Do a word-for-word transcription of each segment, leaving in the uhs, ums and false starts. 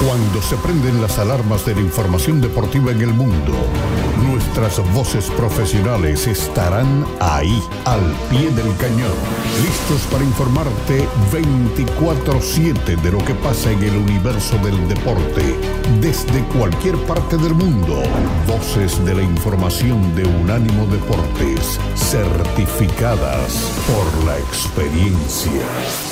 Cuando se prenden las alarmas de la información deportiva en el mundo, nuestras voces profesionales estarán ahí, al pie del cañón, listos para informarte veinticuatro siete de lo que pasa en el universo del deporte, desde cualquier parte del mundo. Voces de la información de Unánimo Deportes, certificadas por la experiencia.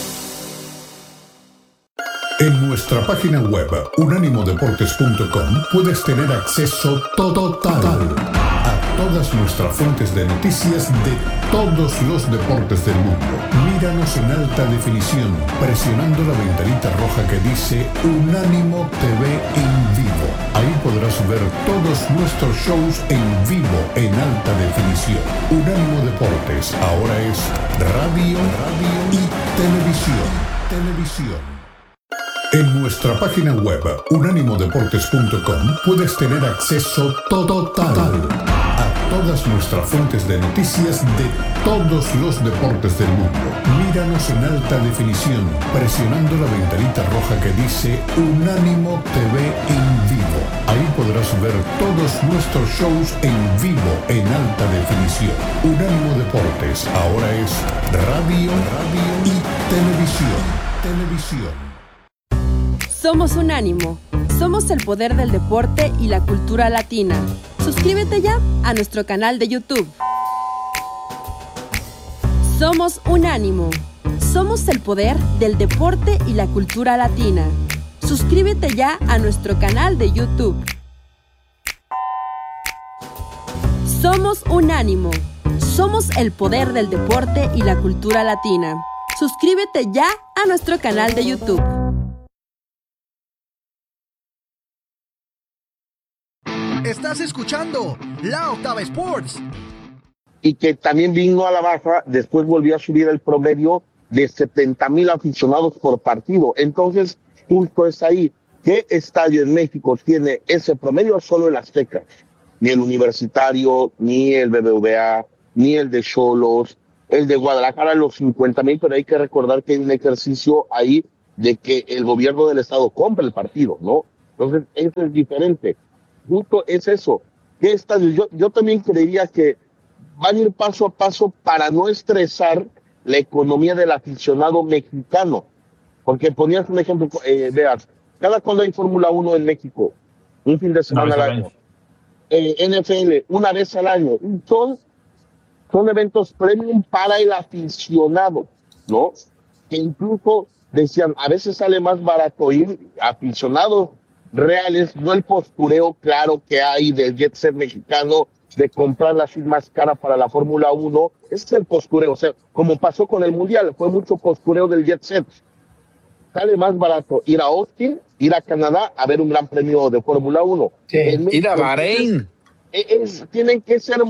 En nuestra página web, unánimo deportes punto com, puedes tener acceso total a todas nuestras fuentes de noticias de todos los deportes del mundo. Míranos en alta definición, presionando la ventanita roja que dice Unánimo T V en vivo. Ahí podrás ver todos nuestros shows en vivo en alta definición. Unánimo Deportes ahora es radio, radio y televisión. Televisión. En nuestra página web, unánimo deportes punto com, puedes tener acceso total a todas nuestras fuentes de noticias de todos los deportes del mundo. Míranos en alta definición, presionando la ventanita roja que dice Unánimo T V en vivo. Ahí podrás ver todos nuestros shows en vivo en alta definición. Unánimo Deportes ahora es radio, radio y televisión. Televisión. Somos Unánimo, somos el poder del deporte y la cultura latina. Suscríbete ya a nuestro canal de YouTube. Somos Unánimo, somos el poder del deporte y la cultura latina. Suscríbete ya a nuestro canal de YouTube. Somos Unánimo, somos el poder del deporte y la cultura latina. Suscríbete ya a nuestro canal de YouTube. Estás escuchando La Octava Sports. Y que también vino a la baja, después volvió a subir el promedio de setenta mil aficionados por partido. Entonces, justo es ahí. ¿Qué estadio en México tiene ese promedio? Solo el Azteca. Ni el Universitario, ni el B B V A, ni el de Xolos, el de Guadalajara, los cincuenta mil, pero hay que recordar que hay un ejercicio ahí de que el gobierno del estado compra el partido, ¿no? Entonces, eso es diferente. Justo es eso. ¿Qué estadio? Yo, yo también creería que van a ir paso a paso para no estresar la economía del aficionado mexicano. Porque ponías un ejemplo, eh, veas, cada cuando hay Fórmula uno en México, un fin de semana al año, eh, N F L, una vez al año, son, son eventos premium para el aficionado, ¿no? Que incluso decían, a veces sale más barato ir aficionados reales, no el postureo claro que hay del jet set mexicano de comprar la suite más cara para la Fórmula uno. Ese es el postureo, o sea, como pasó con el Mundial, fue mucho postureo del jet set. Sale más barato ir a Austin, ir a Canadá a ver un gran premio de Fórmula uno. Sí, ir a Bahrein. Es, es, tienen que ser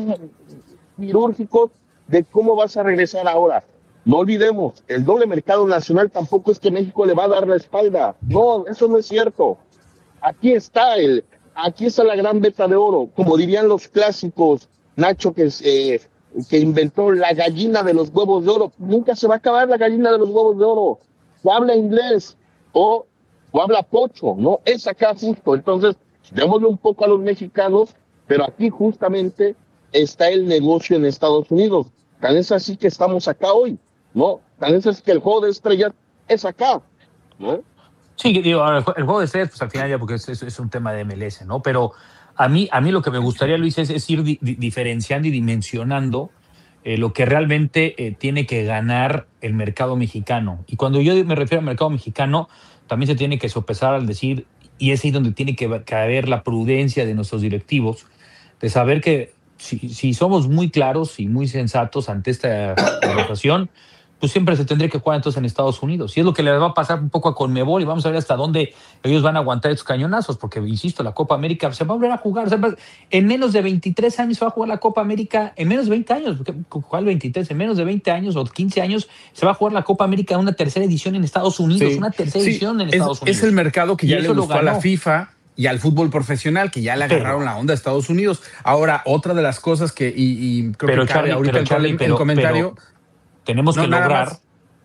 quirúrgicos de cómo vas a regresar ahora. No olvidemos, el doble mercado nacional tampoco es que México le va a dar la espalda. No, eso no es cierto. Aquí está el, aquí está la gran beta de oro, como dirían los clásicos, Nacho que, eh, que inventó la gallina de los huevos de oro. Nunca se va a acabar la gallina de los huevos de oro. O habla inglés o, o habla pocho, ¿no? Es acá justo. Entonces, démosle un poco a los mexicanos, pero aquí justamente está el negocio en Estados Unidos. Tan es así que estamos acá hoy, ¿no? Tan es así que el juego de estrellas es acá, ¿no? Sí, digo, el juego de estrellas, pues al final ya porque es, es, es un tema de M L S, ¿no? Pero a mí, a mí lo que me gustaría, Luis, es, es ir di, di, diferenciando y dimensionando eh, lo que realmente eh, tiene que ganar el mercado mexicano. Y cuando yo me refiero al mercado mexicano, también se tiene que sopesar al decir, y es ahí donde tiene que caer la prudencia de nuestros directivos, de saber que si, si somos muy claros y muy sensatos ante esta conversación, pues siempre se tendría que jugar entonces en Estados Unidos. Y es lo que le va a pasar un poco a Conmebol y vamos a ver hasta dónde ellos van a aguantar estos cañonazos, porque, insisto, la Copa América se va a volver a jugar. O sea, en menos de veintitrés años se va a jugar la Copa América, en menos de veinte años, ¿cuál veintitrés? En menos de veinte años o quince años se va a jugar la Copa América en una tercera edición en Estados Unidos, sí, una tercera sí, edición en es, Estados Unidos. Es el mercado que ya le gustó a la FIFA y al fútbol profesional, que ya le agarraron pero, la onda a Estados Unidos. Ahora, otra de las cosas que, y, y creo pero que cabe Charlie, ahorita pero el, Charlie, el pero, comentario... Pero tenemos no, que lograr... Más,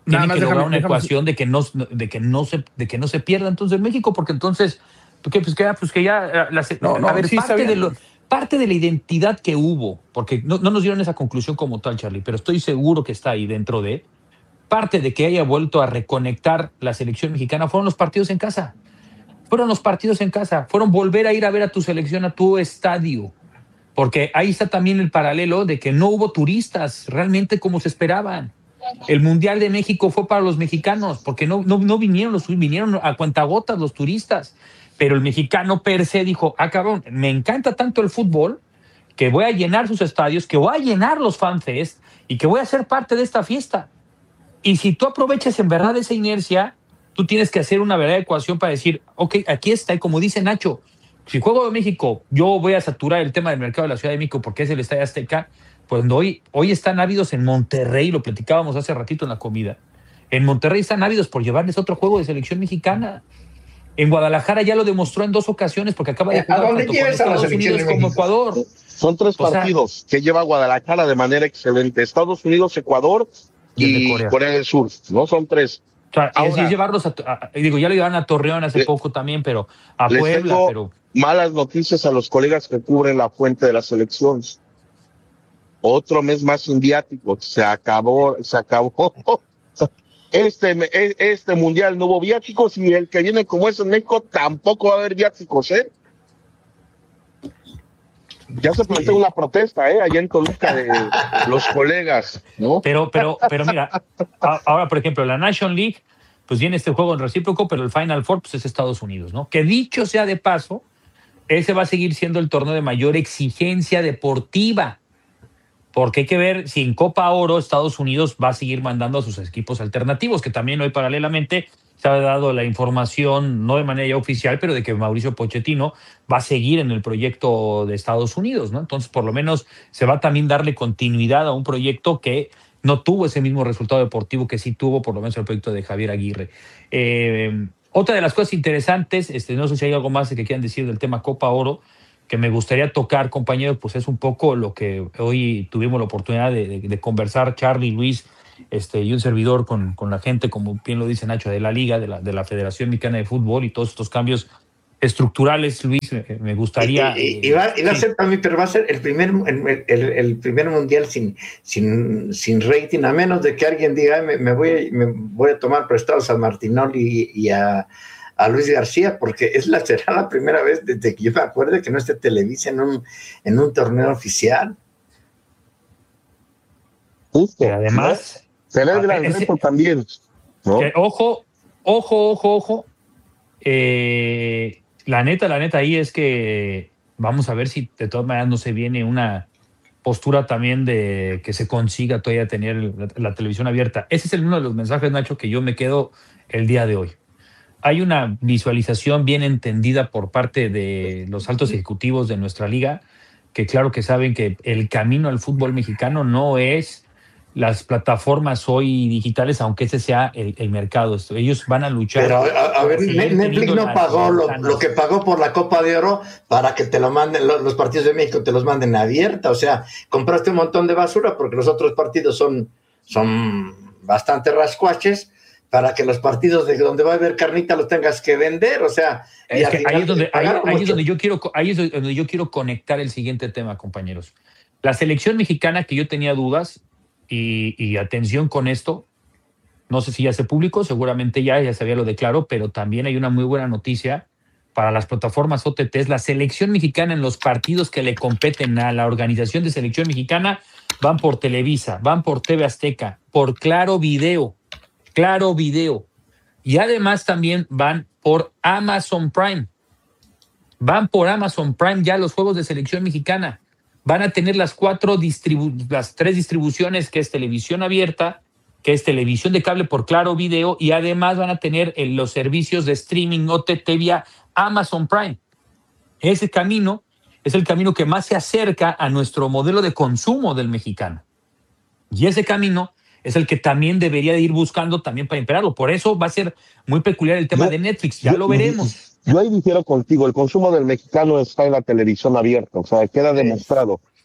tienen que lograr una déjame, ecuación de que no, de que no se, de que no se pierda entonces México, porque entonces, ¿qué? Pues que, pues que ya, la, no, no, a ver, sí, parte, de lo, parte de la identidad que hubo, porque no, no nos dieron esa conclusión como tal, Charlie, pero estoy seguro que está ahí dentro de, parte de que haya vuelto a reconectar la selección mexicana fueron los partidos en casa, fueron los partidos en casa, fueron volver a ir a ver a tu selección, a tu estadio, porque ahí está también el paralelo de que no hubo turistas realmente como se esperaban. El Mundial de México fue para los mexicanos, porque no, no, no vinieron, los, vinieron a cuentagotas los turistas, pero el mexicano per se dijo, ah cabrón, me encanta tanto el fútbol que voy a llenar sus estadios, que voy a llenar los fanfest y que voy a ser parte de esta fiesta. Y si tú aprovechas en verdad esa inercia, tú tienes que hacer una verdadera ecuación para decir, ok, aquí está, y como dice Nacho, si juego de México, yo voy a saturar el tema del mercado de la Ciudad de México porque es el Estadio Azteca. Pues hoy, hoy están ávidos en Monterrey, lo platicábamos hace ratito en la comida. En Monterrey están ávidos por llevarles otro juego de selección mexicana. En Guadalajara ya lo demostró en dos ocasiones porque acaba de jugar ¿A dónde lleves a la selección de como Ecuador? Son tres o partidos sea, que lleva Guadalajara de manera excelente. Estados Unidos, Ecuador y, y Corea. Corea del Sur. No son tres. O sea, Ahora, es llevarlos a, a, digo, ya lo llevaron a Torreón hace le, poco también, pero a Puebla. Pero malas noticias a los colegas que cubren la fuente de la selección. Otro mes más sin viáticos, se acabó, se acabó. Este, este mundial no hubo viáticos y el que viene como es en México tampoco va a haber viáticos, ¿eh? Ya se planteó sí. una protesta, ¿eh? Allá en Toluca de los colegas, ¿no? Pero, pero, pero mira, ahora por ejemplo, la National League, pues viene este juego en recíproco, pero el Final Four pues es Estados Unidos, ¿no? Que dicho sea de paso, ese va a seguir siendo el torneo de mayor exigencia deportiva. Porque hay que ver si en Copa Oro Estados Unidos va a seguir mandando a sus equipos alternativos, que también hoy paralelamente se ha dado la información, no de manera ya oficial, pero de que Mauricio Pochettino va a seguir en el proyecto de Estados Unidos, ¿no? Entonces, por lo menos se va a también darle continuidad a un proyecto que no tuvo ese mismo resultado deportivo que sí tuvo, por lo menos el proyecto de Javier Aguirre. Eh, otra de las cosas interesantes, este, no sé si hay algo más que quieran decir del tema Copa Oro, que me gustaría tocar, compañeros, pues es un poco lo que hoy tuvimos la oportunidad de, de, de conversar, Charlie, Luis, este, y un servidor con, con la gente, como bien lo dice Nacho, de la Liga, de la, de la Federación Mexicana de Fútbol y todos estos cambios estructurales, Luis, me, me gustaría... Y, y, y va, y va sí. a ser también, pero va a ser el primer, el, el, el primer mundial sin, sin, sin rating, a menos de que alguien diga, me, me, voy, me voy a tomar prestados a Martinoli y, y a... a Luis García, porque es la, será la primera vez desde que yo me acuerdo que no esté Televisa en un, en un torneo oficial. Justo. Además, celebra el reto también, ¿no? Que, ojo, ojo, ojo, ojo. Eh, la neta, la neta ahí es que vamos a ver si de todas maneras no se viene una postura también de que se consiga todavía tener la, la televisión abierta. Ese es el, uno de los mensajes, Nacho, que yo me quedo el día de hoy. Hay una visualización bien entendida por parte de los altos ejecutivos de nuestra liga, que claro que saben que el camino al fútbol mexicano no es las plataformas hoy digitales, aunque ese sea el, el mercado. Ellos van a luchar. Pero a, a ver, Netflix no pagó lo, lo que pagó por la Copa de Oro para que te lo manden, los, los partidos de México te los manden abierta. O sea, compraste un montón de basura porque los otros partidos son, son bastante rascuaches, para que los partidos de donde va a haber carnita los tengas que vender, o sea... Es que ahí, es donde, ahí, ahí, es donde yo quiero, ahí es donde yo quiero conectar el siguiente tema, compañeros. La selección mexicana, que yo tenía dudas, y, y atención con esto, no sé si ya se publicó, seguramente ya, ya sabía lo declaro, pero también hay una muy buena noticia para las plataformas O T Ts. La selección mexicana en los partidos que le competen a la organización de selección mexicana van por Televisa, van por T V Azteca, por Claro Video, Claro Video. Y además también van por Amazon Prime. Van por Amazon Prime ya los juegos de selección mexicana. Van a tener las cuatro distribu- las tres distribuciones, que es televisión abierta, que es televisión de cable por Claro Video, y además van a tener eh, los servicios de streaming O T T vía Amazon Prime. Ese camino es el camino que más se acerca a nuestro modelo de consumo del mexicano. Y ese camino es el que también debería de ir buscando también para imperarlo. Por eso va a ser muy peculiar el tema yo, de Netflix, ya yo, lo veremos. Yo ahí difiero contigo, el consumo del mexicano está en la televisión abierta, o sea, queda demostrado.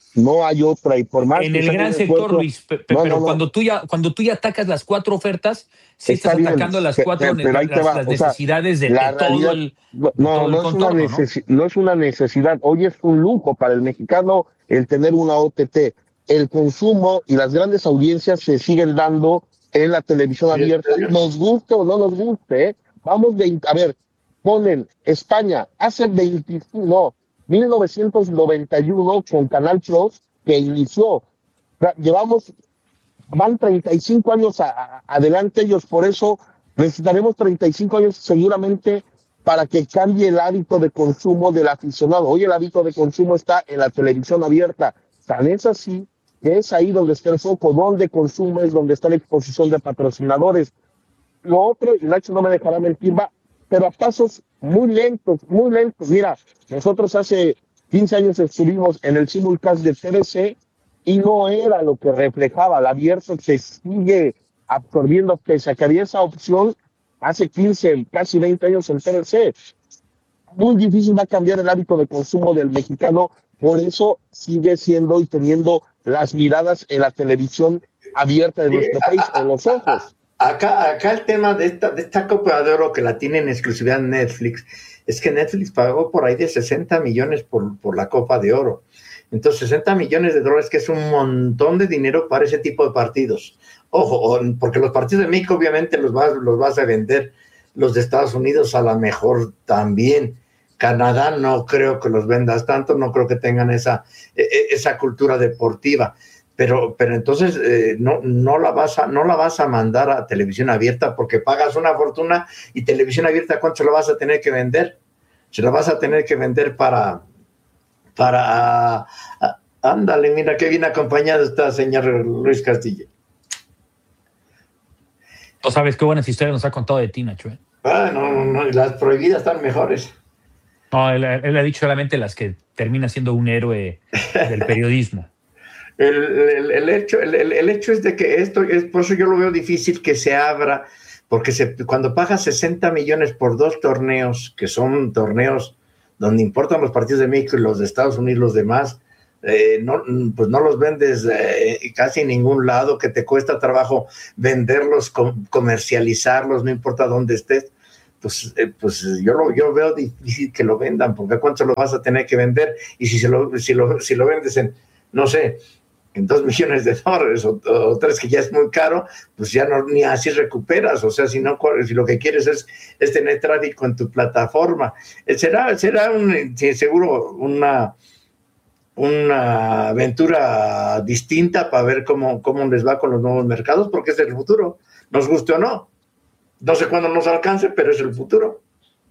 No hay otra, y por más en que el sea gran un sector, esfuerzo, Luis, pe- pe- no, pero no, no. cuando tú ya cuando tú ya atacas las cuatro ofertas, sí Está estás bien, atacando las pe- cuatro pe- pero ahí te las, va, las o sea, necesidades de, la de todo realidad, el no, de todo el no es una contorno, ¿no? necesi- no es una necesidad. Hoy es un lujo para el mexicano el tener una O T T. El consumo y las grandes audiencias se siguen dando en la televisión Oye, abierta, ¿en serio? nos guste o no nos guste, ¿eh? Vamos de, a ver, ponen España hace veinticinco, no, mil novecientos noventa y uno con Canal Plus que inició. O sea, llevamos, van treinta y cinco años a- a- adelante ellos, por eso necesitaremos treinta y cinco años seguramente para que cambie el hábito de consumo del aficionado. Hoy el hábito de consumo está en la televisión abierta, tan es así que es ahí donde está el foco, donde consumes, donde está la exposición de patrocinadores. Lo otro, y Nacho no me dejará mentir, va, pero a pasos muy lentos, muy lentos. Mira, nosotros hace quince años estuvimos en el simulcast de T V C y no era lo que reflejaba. El abierto se sigue absorbiendo, pese a que había esa opción hace quince, casi veinte años en T V C. Muy difícil va a cambiar el hábito de consumo del mexicano, por eso sigue siendo y teniendo las miradas en la televisión abierta de nuestro país, en los ojos. Acá, acá el tema de esta, de esta Copa de Oro que la tiene en exclusividad Netflix, es que Netflix pagó por ahí de sesenta millones por, por la Copa de Oro. Entonces, sesenta millones de dólares, que es un montón de dinero para ese tipo de partidos. Ojo, porque los partidos de México obviamente los vas, los vas a vender, los de Estados Unidos a lo mejor también. Canadá no creo que los vendas tanto, no creo que tengan esa, esa cultura deportiva. Pero, pero entonces eh, no, no, la vas a, no la vas a mandar a televisión abierta porque pagas una fortuna, y televisión abierta, ¿cuánto se la vas a tener que vender? Se la vas a tener que vender para... para uh, ándale, mira qué bien acompañado está señor Luis Castillo. Tú sabes qué buenas historias nos ha contado de ti, Nacho, ¿eh? Ah, no, no, no, las prohibidas están mejores. No, él, él ha dicho solamente las que termina siendo un héroe del periodismo. El, el, el, hecho, el, el hecho es de que esto, es, por eso yo lo veo difícil que se abra, porque se, cuando pagas sesenta millones por dos torneos, que son torneos donde importan los partidos de México y los de Estados Unidos, los demás, eh, no, pues no los vendes eh, casi en ningún lado, que te cuesta trabajo venderlos, com, comercializarlos, no importa dónde estés. Pues, eh, pues yo lo yo veo difícil que lo vendan, porque ¿a cuánto lo vas a tener que vender? Y si, se lo, si, lo, si lo vendes en, no sé, en dos millones de dólares o, o tres, que ya es muy caro, pues ya no, ni así recuperas. O sea, si no, si lo que quieres es, es tener tráfico en tu plataforma, será, será un, seguro una, una aventura distinta para ver cómo, cómo les va con los nuevos mercados, porque es el futuro, nos guste o no. No sé cuándo nos alcance, pero es el futuro.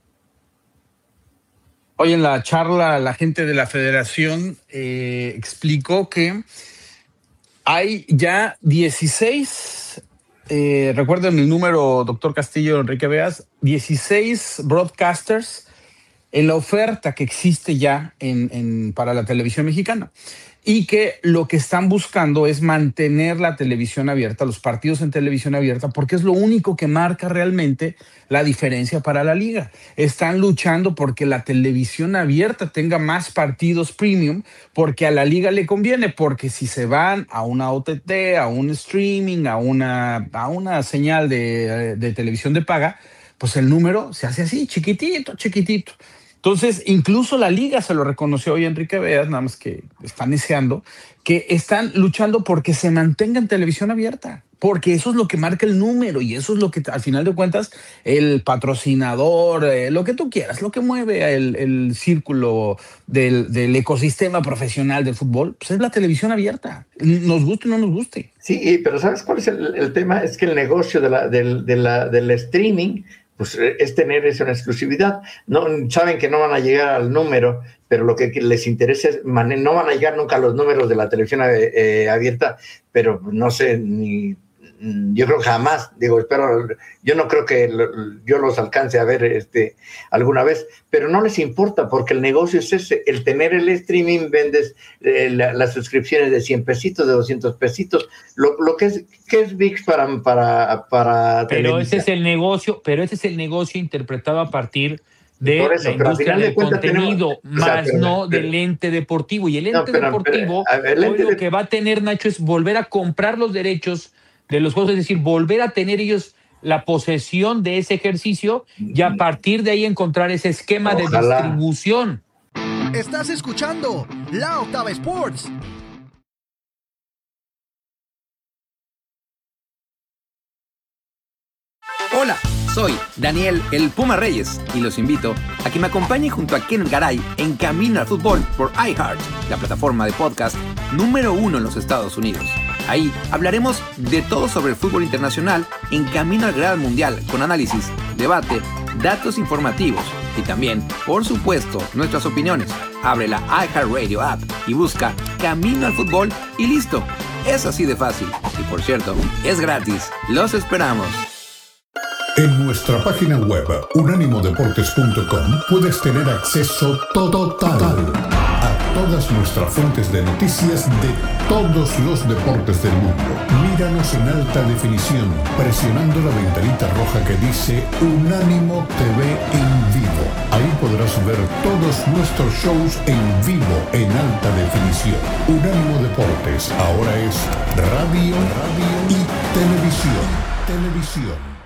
Hoy en la charla la gente de la federación eh, explicó que hay ya dieciséis, eh, recuerden el número, doctor Castillo, Enrique Beas, dieciséis broadcasters en la oferta que existe ya en, en, para la televisión mexicana. Y que lo que están buscando es mantener la televisión abierta, los partidos en televisión abierta, porque es lo único que marca realmente la diferencia para la liga. Están luchando porque la televisión abierta tenga más partidos premium, porque a la liga le conviene, porque si se van a una O T T, a un streaming, a una, a una señal de, de televisión de paga, pues el número se hace así, chiquitito, chiquitito. Entonces, incluso la liga se lo reconoció hoy a Enrique Beas, nada más que están deseando, que están luchando porque se mantenga en televisión abierta, porque eso es lo que marca el número y eso es lo que, al final de cuentas, el patrocinador, eh, lo que tú quieras, lo que mueve el, el círculo del, del ecosistema profesional del fútbol, pues es la televisión abierta, nos guste o no nos guste. Sí, pero ¿sabes cuál es el, el tema? Es que el negocio de la, del, de la, del streaming, pues es tener eso en exclusividad. No, saben que no van a llegar al número, pero lo que les interesa es, man, no van a llegar nunca a los números de la televisión eh, abierta, pero no sé, ni yo creo que jamás, digo, espero, yo no creo que lo, yo los alcance a ver este alguna vez, pero no les importa, porque el negocio es ese, el tener el streaming, vendes eh, la, las suscripciones de cien pesitos, de doscientos pesitos, lo, lo que es, ¿qué es V I X para, para, para pero Televisa? ese es el negocio, pero ese es el negocio interpretado a partir de eso, la industria del de contenido, tenemos, más o sea, pero, no pero, del ente deportivo. Y el ente no, pero, deportivo, pero, ver, el ente hoy lo que va a tener, Nacho, es volver a comprar los derechos de los juegos, es decir, volver a tener ellos la posesión de ese ejercicio y a partir de ahí encontrar ese esquema Ojalá. de distribución. Estás escuchando La Octava Sports. Hola, soy Daniel el Puma Reyes y los invito a que me acompañen junto a Ken Garay en Camino al Fútbol por iHeart, la plataforma de podcast número uno en los Estados Unidos. Ahí hablaremos de todo sobre el fútbol internacional en Camino al Gran Mundial, con análisis, debate, datos informativos y también, por supuesto, nuestras opiniones. Abre la iHeartRadio app y busca Camino al Fútbol y listo. Es así de fácil. Y por cierto, es gratis. Los esperamos. En nuestra página web unánimo deportes punto com puedes tener acceso total a todas nuestras fuentes de noticias de todos los deportes del mundo. Míranos en alta definición presionando la ventanita roja que dice Unánimo T V en vivo. Ahí podrás ver todos nuestros shows en vivo en alta definición. Unánimo Deportes ahora es radio, radio y televisión. Televisión.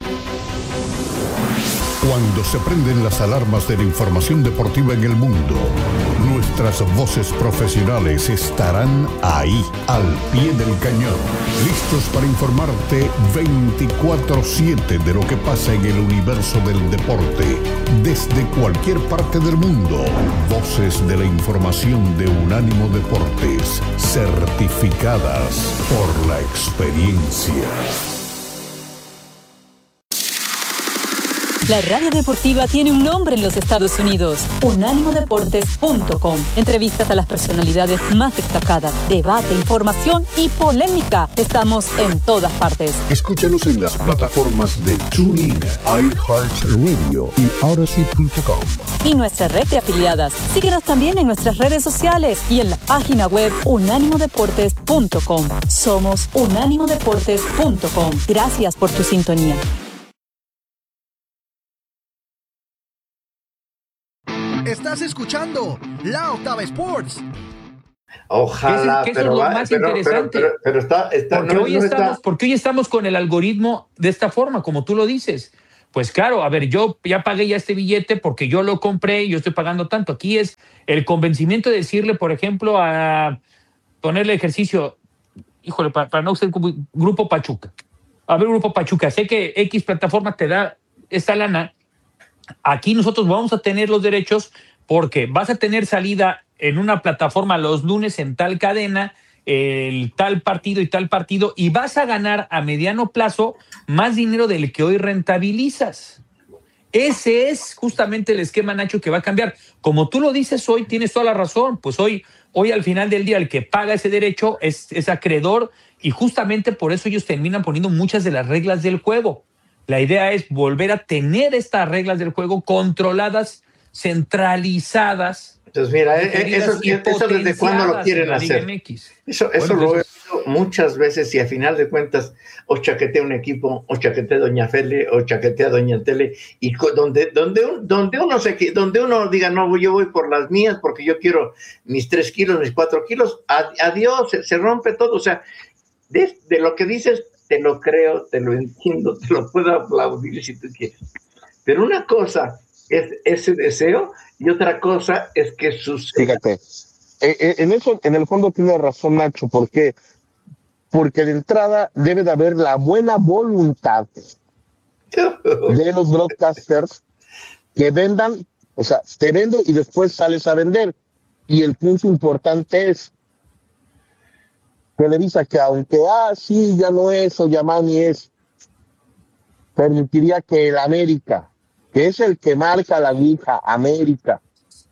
Cuando se prenden las alarmas de la información deportiva en el mundo, nuestras voces profesionales estarán ahí, al pie del cañón, listos para informarte veinticuatro siete de lo que pasa en el universo del deporte, desde cualquier parte del mundo. Voces de la información de Unánimo Deportes, certificadas por la experiencia. La radio deportiva tiene un nombre en los Estados Unidos, unánimo deportes punto com. Entrevistas a las personalidades más destacadas, debate, información y polémica. Estamos en todas partes. Escúchanos en las plataformas de TuneIn, iHeartRadio y Odyssey punto com. Y nuestra red de afiliadas. Síguenos también en nuestras redes sociales y en la página web unánimo deportes punto com. Somos unánimo deportes punto com. Gracias por tu sintonía. Estás escuchando La Octava Sports. Ojalá, ¿Qué es, qué pero, es lo va, más pero, interesante? Pero, pero, pero está, está, porque, no, hoy no estamos, está... porque hoy estamos con el algoritmo de esta forma, como tú lo dices. Pues claro, a ver, yo ya pagué ya este billete porque yo lo compré y yo estoy pagando tanto. Aquí es el convencimiento de decirle, por ejemplo, a ponerle ejercicio, híjole, para, para no ser Grupo Pachuca. A ver, Grupo Pachuca, sé que X plataforma te da esta lana. Aquí nosotros vamos a tener los derechos porque vas a tener salida en una plataforma los lunes en tal cadena, el tal partido y tal partido, y vas a ganar a mediano plazo más dinero del que hoy rentabilizas. Ese es justamente el esquema, Nacho, que va a cambiar. Como tú lo dices hoy, tienes toda la razón. Pues hoy, hoy al final del día, el que paga ese derecho es, es acreedor, y justamente por eso ellos terminan poniendo muchas de las reglas del juego. La idea es volver a tener estas reglas del juego controladas, centralizadas. Entonces, mira, eso, eso desde cuándo lo quieren hacer. Eso, eso bueno, lo he oído muchas veces, y a final de cuentas, o chaquetea un equipo, o chaquetea Doña Fele, o chaquetea Doña Tele, y donde, donde, donde, uno se, donde uno diga, no, yo voy por las mías porque yo quiero mis tres kilos, mis cuatro kilos, adiós, se, se rompe todo. O sea, de, de lo que dices, te lo creo, te lo entiendo, te lo puedo aplaudir si tú quieres. Pero una cosa es ese deseo y otra cosa es que suceda. Fíjate, en eso, en el fondo tiene razón Nacho. ¿Por qué? Porque de entrada debe de haber la buena voluntad de los broadcasters que vendan, o sea, te vendo y después sales a vender. Y el punto importante es Televisa, que aunque, ah, sí, ya no es, o Yamani es, permitiría que el América, que es el que marca la Liga América,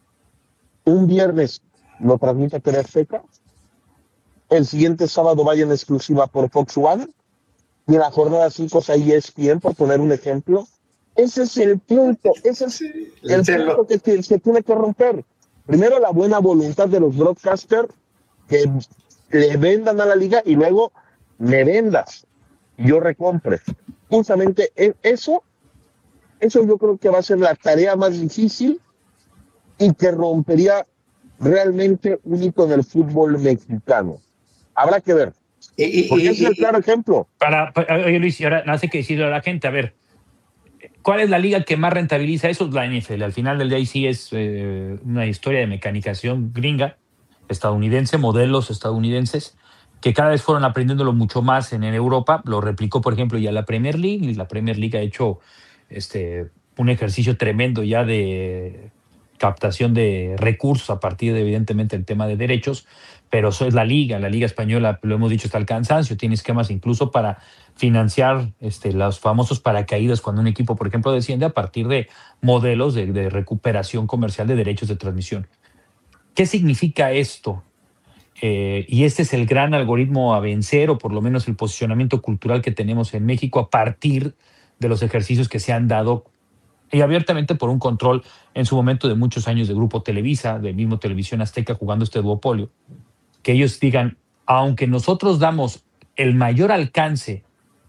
un viernes lo transmite T V Azteca, el siguiente sábado vaya en exclusiva por Fox One, y en la jornada cinco a E S P N, por poner un ejemplo. Ese es el punto, ese es el punto que, que se tiene que romper. Primero, la buena voluntad de los broadcasters que le vendan a la liga, y luego me vendas, yo recompre. Justamente eso Eso yo creo que va a ser la tarea más difícil y que rompería realmente un hito en el fútbol mexicano. Habrá que ver. Y, y, Porque y, es el claro ejemplo. Para, para, oye, Luis, y ahora no hace que decirle a la gente, a ver, ¿cuál es la liga que más rentabiliza eso? Es la N F L. Al final del día sí es eh, una historia de mecanización gringa, estadounidense, modelos estadounidenses, que cada vez fueron aprendiéndolo mucho más en, en Europa. Lo replicó, por ejemplo, ya la Premier League, y la Premier League ha hecho este, un ejercicio tremendo ya de captación de recursos a partir de, evidentemente, el tema de derechos, pero eso es la liga, la liga española, lo hemos dicho hasta el cansancio, tiene esquemas incluso para financiar este, los famosos paracaídas cuando un equipo, por ejemplo, desciende a partir de modelos de, de recuperación comercial de derechos de transmisión. ¿Qué significa esto? Eh, y este es el gran algoritmo a vencer, o por lo menos el posicionamiento cultural que tenemos en México a partir de los ejercicios que se han dado y abiertamente por un control en su momento de muchos años de Grupo Televisa, del mismo Televisión Azteca jugando este duopolio, que ellos digan, aunque nosotros damos el mayor alcance,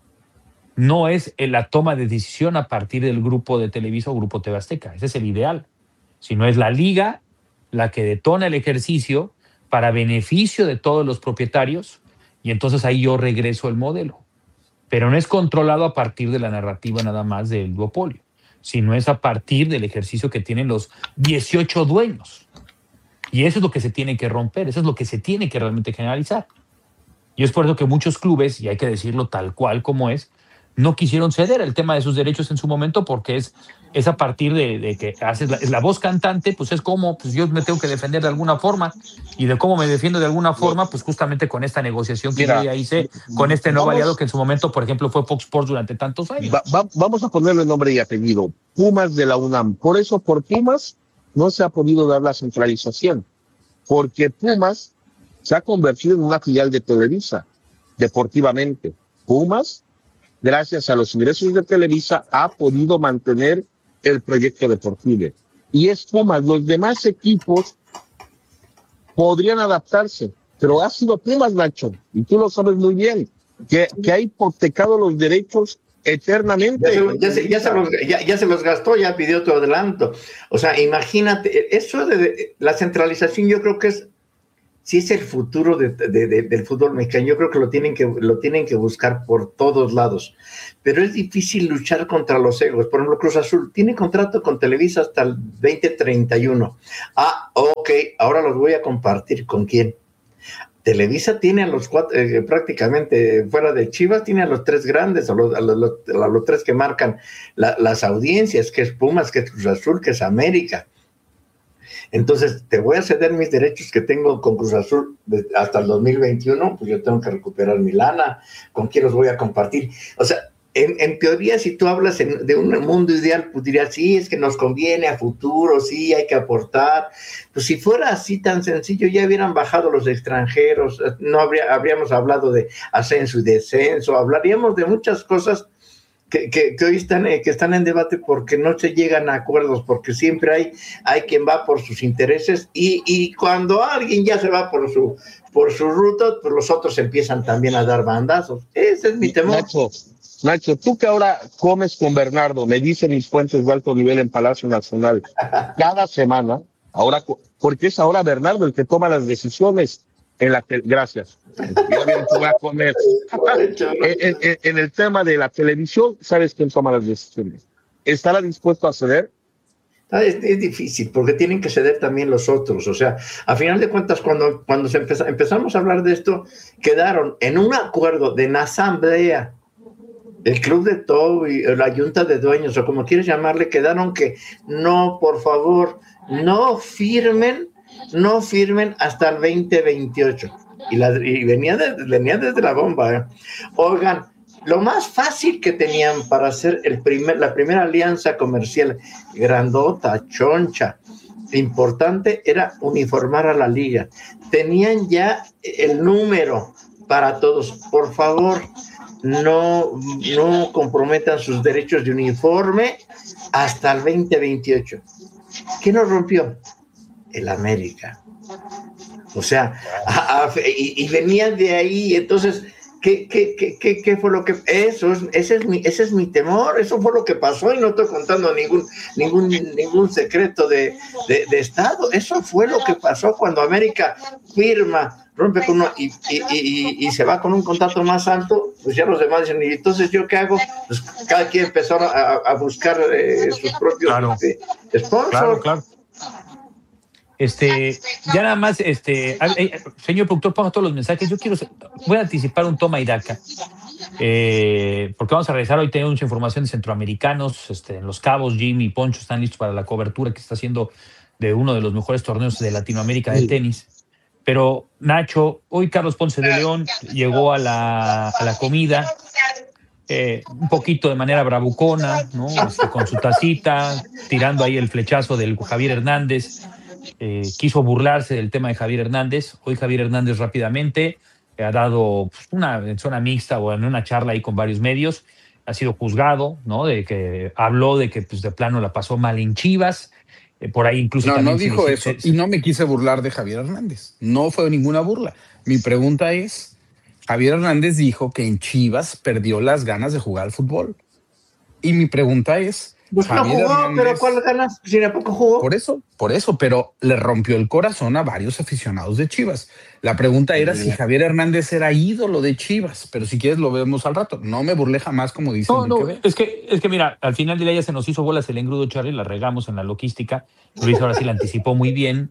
no es la toma de decisión a partir del Grupo de Televisa o Grupo T V Azteca, ese es el ideal, sino es la liga la que detona el ejercicio para beneficio de todos los propietarios, y entonces ahí yo regreso el modelo. Pero no es controlado a partir de la narrativa nada más del duopolio, sino es a partir del ejercicio que tienen los dieciocho dueños. Y eso es lo que se tiene que romper, eso es lo que se tiene que realmente generalizar. Y es por eso que muchos clubes, y hay que decirlo tal cual como es, no quisieron ceder el tema de sus derechos en su momento, porque es, es a partir de, de que haces la, la voz cantante, pues es como, pues yo me tengo que defender de alguna forma, y de cómo me defiendo de alguna forma, pues justamente con esta negociación que Mira, yo ya hice, con este nuevo vamos, aliado que en su momento, por ejemplo, fue Fox Sports durante tantos años. Va, va, vamos a ponerle nombre y apellido, Pumas de la UNAM. Por eso, por Pumas, no se ha podido dar la centralización, porque Pumas se ha convertido en una filial de Televisa, deportivamente. Pumas, gracias a los ingresos de Televisa, ha podido mantener el proyecto deportivo. Y es Pumas. Los demás equipos podrían adaptarse, pero ha sido Pumas, Nacho, y tú lo sabes muy bien, que, que ha hipotecado los derechos eternamente. Ya se, ya, se, ya, se los, ya, ya se los gastó, ya pidió tu adelanto. O sea, imagínate, eso de, de la centralización yo creo que es si es el futuro de, de, de, del fútbol mexicano. Yo creo que lo tienen que lo tienen que buscar por todos lados, pero es difícil luchar contra los egos. Por ejemplo, Cruz Azul tiene contrato con Televisa hasta el veinte treinta y uno. Ah, ok, ahora los voy a compartir. ¿Con quién? Televisa tiene a los cuatro, eh, prácticamente fuera de Chivas, tiene a los tres grandes, a los, a los, a los tres que marcan la, las audiencias, que es Pumas, que es Cruz Azul, que es América. Entonces, te voy a ceder mis derechos que tengo con Cruz Azul hasta el dos mil veintiuno, pues yo tengo que recuperar mi lana, ¿con quién los voy a compartir? O sea, en, en teoría, si tú hablas en, de un mundo ideal, pues dirías, sí, es que nos conviene a futuro, sí, hay que aportar. Pues si fuera así tan sencillo, ya hubieran bajado los extranjeros, no habría, habríamos hablado de ascenso y descenso, hablaríamos de muchas cosas Que, que, que hoy están, eh, que están en debate porque no se llegan a acuerdos, porque siempre hay, hay quien va por sus intereses y, y cuando alguien ya se va por su, por su ruta, pues los otros empiezan también a dar bandazos. Ese es mi temor. Nacho, Nacho, tú que ahora comes con Bernardo, me dicen mis fuentes de alto nivel en Palacio Nacional, cada semana, ahora, porque es ahora Bernardo el que toma las decisiones. En la te- Gracias. Yo bien voy a comer. en, en, en el tema de la televisión, ¿sabes quién toma las decisiones? ¿Estará dispuesto a ceder? Es, es difícil, porque tienen que ceder también los otros. O sea, a final de cuentas, cuando, cuando se empezó, empezamos a hablar de esto, quedaron en un acuerdo de una asamblea, el club de todo y la junta de dueños, o como quieres llamarle, quedaron que no, por favor, no firmen no firmen hasta el veinte veintiocho. Y, la, y venía, de, venía desde la bomba. ¿eh? Oigan, lo más fácil que tenían para hacer el primer, la primera alianza comercial grandota, choncha, importante, era uniformar a la liga. Tenían ya el número para todos. Por favor, no, no comprometan sus derechos de uniforme hasta el veinte veintiocho. ¿Qué nos rompió? El América. O sea, a, a, y, y venía de ahí. Entonces, ¿Qué, qué, qué, qué, qué fue lo que... Eso es, ese, es mi, ese es mi temor, eso fue lo que pasó y no estoy contando ningún, ningún, ningún secreto de, de, de Estado. Eso fue lo que pasó cuando América firma, rompe con uno y, y, y, y se va con un contrato más alto, pues ya los demás dicen, ¿y entonces yo qué hago? Pues cada quien empezó a, a buscar eh, sus propios claro. eh, sponsors. Claro, claro. Este, ya nada más, este, señor productor, ponga todos los mensajes. Yo quiero, voy a anticipar un toma y daca, eh, porque vamos a regresar. Hoy tenemos mucha información de centroamericanos, este, en Los Cabos. Jimmy y Poncho están listos para la cobertura que está haciendo de uno de los mejores torneos de Latinoamérica de tenis. Pero, Nacho, hoy Carlos Ponce de León llegó a la, a la comida, eh, un poquito de manera bravucona, ¿no? Este, con su tacita, tirando ahí el flechazo del Javier Hernández. Eh, quiso burlarse del tema de Javier Hernández. Hoy Javier Hernández rápidamente eh, ha dado pues, una en zona mixta o en una charla ahí con varios medios, ha sido juzgado, ¿no? De que habló de que pues de plano la pasó mal en Chivas, eh, por ahí incluso no, también no dijo se, eso se, y no me quise burlar de Javier Hernández, no fue ninguna burla. Mi pregunta es, Javier Hernández dijo que en Chivas perdió las ganas de jugar al fútbol y mi pregunta es, pues no jugó, Hernández, pero ¿cuál ganas? Si a poco jugó. Por eso, por eso, pero le rompió el corazón a varios aficionados de Chivas. La pregunta era sí. si Javier Hernández era ídolo de Chivas, pero si quieres lo vemos al rato. No me burlé jamás, como dicen. No, no, que es que, es que mira, al final del día ya se nos hizo bolas el engrudo, Charlie, la regamos en la logística. Luis ahora sí la anticipó muy bien.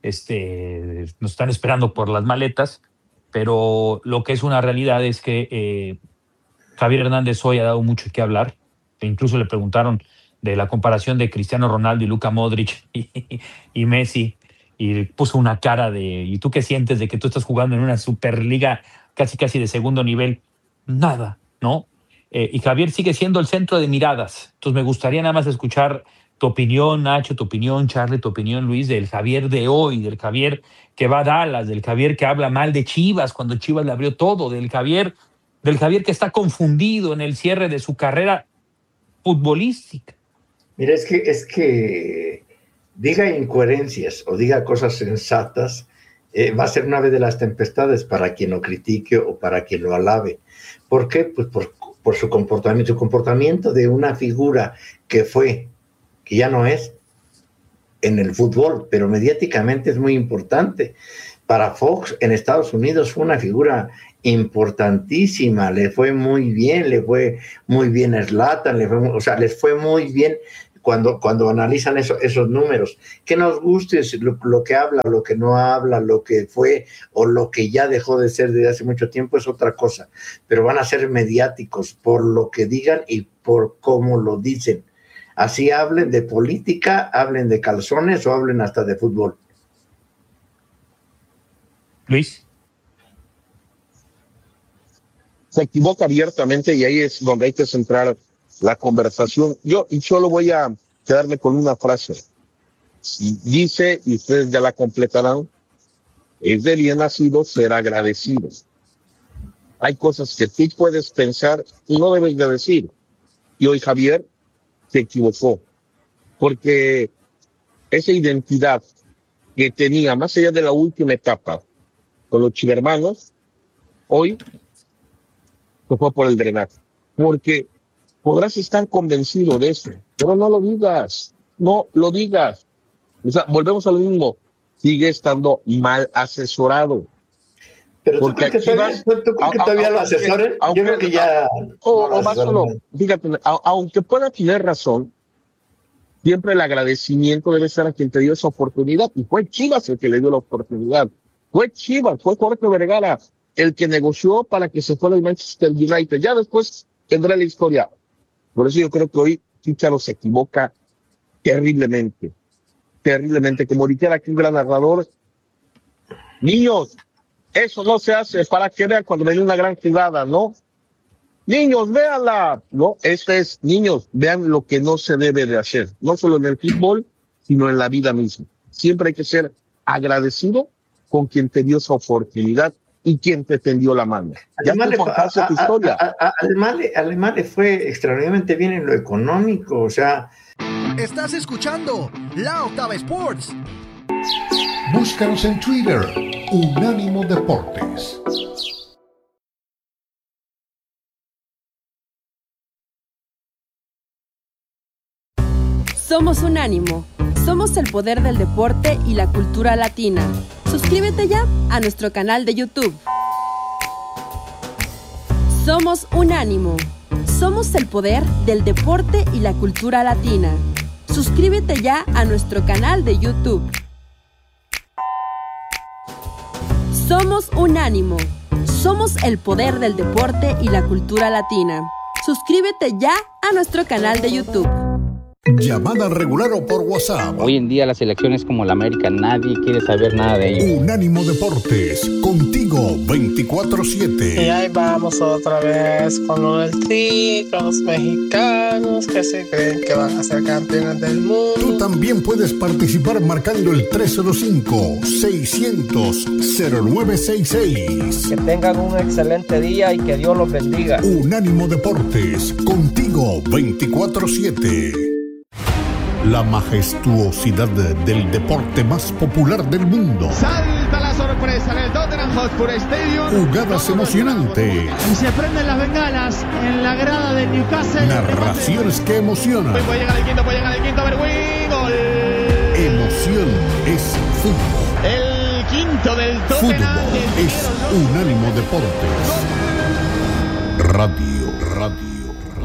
Este, nos están esperando por las maletas, pero lo que es una realidad es que eh, Javier Hernández hoy ha dado mucho que hablar. E incluso le preguntaron de la comparación de Cristiano Ronaldo y Luka Modric y, y Messi, y puso una cara de, ¿y tú qué sientes de que tú estás jugando en una superliga casi casi de segundo nivel? Nada, ¿no? Eh, y Javier sigue siendo el centro de miradas. Entonces me gustaría nada más escuchar tu opinión, Nacho, tu opinión, Charlie, tu opinión, Luis, del Javier de hoy, del Javier que va a Dallas, del Javier que habla mal de Chivas cuando Chivas le abrió todo, del Javier, del Javier que está confundido en el cierre de su carrera futbolística. Mira, es que, es que diga incoherencias o diga cosas sensatas, eh, va a ser una vez de las tempestades para quien lo critique o para quien lo alabe. ¿Por qué? Pues por, por su comportamiento, su comportamiento de una figura que fue, que ya no es, en el fútbol, pero mediáticamente es muy importante. Para Fox en Estados Unidos fue una figura importantísima, le fue muy bien, le fue muy bien a Zlatan, le fue, o sea, les fue muy bien cuando, cuando analizan eso, esos números. Que nos guste lo, lo que habla, lo que no habla, lo que fue o lo que ya dejó de ser desde hace mucho tiempo es otra cosa, pero van a ser mediáticos por lo que digan y por cómo lo dicen. Así hablen de política, hablen de calzones o hablen hasta de fútbol. Luis. Se equivoca abiertamente y ahí es donde hay que centrar la conversación. Yo y solo voy a quedarme con una frase. Dice, y ustedes ya la completarán, es de bien nacido ser agradecido. Hay cosas que tú puedes pensar y no debes de decir. Y hoy Javier se equivocó, porque esa identidad que tenía, más allá de la última etapa, con los chivermanos, hoy se fue por el drenaje. Porque podrás estar convencido de eso, pero no lo digas, no lo digas. O sea, volvemos a lo mismo, sigue estando mal asesorado. Pero tú crees que todavía, ¿tú crees que todavía lo asesoren? Yo creo que ya... O, no o más solo, fíjate, a, aunque pueda tener razón, siempre el agradecimiento debe ser a quien te dio esa oportunidad, y fue Chivas el que le dio la oportunidad. Fue Chivas, fue Jorge Vergara el que negoció para que se fuera el Manchester United. Ya después tendrá la historia. Por eso yo creo que hoy Chicharo se equivoca terriblemente, terriblemente. Como dijera aquí un gran narrador, niños, eso no se hace para que vean cuando viene una gran jugada, ¿no? Niños, véanla. No, este es, niños, vean lo que no se debe de hacer. No solo en el fútbol, sino en la vida misma. Siempre hay que ser agradecido con quien te dio esa oportunidad y quien te tendió la mano. Además, le, a, tu historia. A, a, a, además, le, además le fue extraordinariamente bien en lo económico, o sea... Estás escuchando La Octava Sports. Búscanos en Twitter, Unánimo Deportes. Somos Unánimo. Somos el poder del deporte y la cultura latina. Suscríbete ya a nuestro canal de YouTube. Somos Unánimo. Somos el poder del deporte y la cultura latina. Suscríbete ya a nuestro canal de YouTube. Somos Unánimo. Somos el poder del deporte y la cultura latina. Suscríbete ya a nuestro canal de YouTube. Llamada regular o por WhatsApp. Hoy en día las elecciones como la América, nadie quiere saber nada de ello. Unánimo Deportes, contigo veinticuatro siete. Y ahí vamos otra vez con lo del Tri, con los mexicanos que se creen que van a ser campeones del mundo. Tú también puedes participar marcando el tres cero cinco, seiscientos, cero nueve sesenta y seis. Que tengan un excelente día y que Dios los bendiga. Unánimo Deportes, contigo veinticuatro siete. La majestuosidad del deporte más popular del mundo. Salta la sorpresa en el Tottenham Hotspur Stadium. Jugadas emocionantes. Y se prenden las bengalas en la grada de Newcastle. Narraciones que emocionan. Puede llegar el quinto, puede llegar el quinto, Berwin. Gol. Emoción es fútbol. El quinto del Tottenham. Fútbol es Unánimo Deportes. Radio, radio.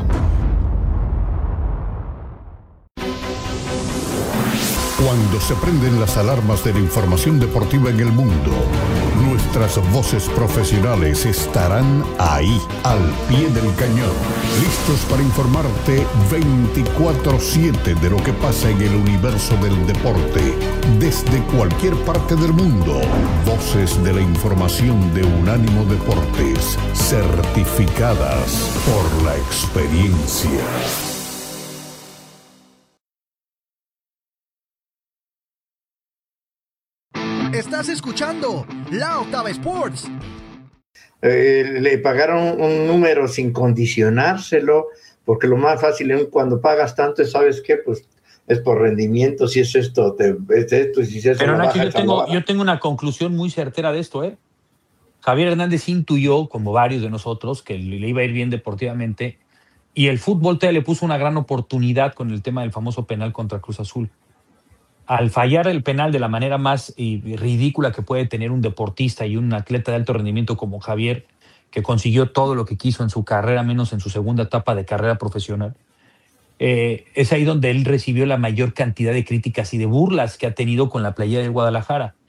Cuando se prenden las alarmas de la información deportiva en el mundo, nuestras voces profesionales estarán ahí, al pie del cañón, listos para informarte veinticuatro siete de lo que pasa en el universo del deporte, desde cualquier parte del mundo. Voces de la información de Unánimo Deportes, certificadas por la experiencia. Estás escuchando La Octava Sports. Eh, le pagaron un número sin condicionárselo, porque lo más fácil es cuando pagas tanto, ¿sabes qué? Pues es por rendimiento, si es esto, te, es esto, si es eso. Pero Nacho, yo tengo, yo tengo una conclusión muy certera de esto, ¿eh? Javier Hernández intuyó, como varios de nosotros, que le iba a ir bien deportivamente, y el fútbol todavía le puso una gran oportunidad con el tema del famoso penal contra Cruz Azul. Al fallar el penal de la manera más ridícula que puede tener un deportista y un atleta de alto rendimiento como Javier, que consiguió todo lo que quiso en su carrera, menos en su segunda etapa de carrera profesional, eh, es ahí donde él recibió la mayor cantidad de críticas y de burlas que ha tenido con la playera del Guadalajara.